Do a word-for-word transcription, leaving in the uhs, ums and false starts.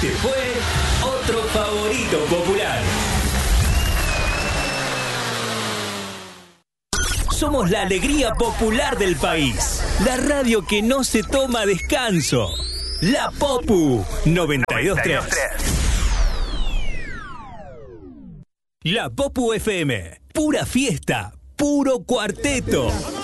Este fue otro favorito popular. Somos la alegría popular del país. La radio que no se toma descanso. La Popu noventa y dos punto tres. La Popu F M. Pura fiesta. Puro cuarteto.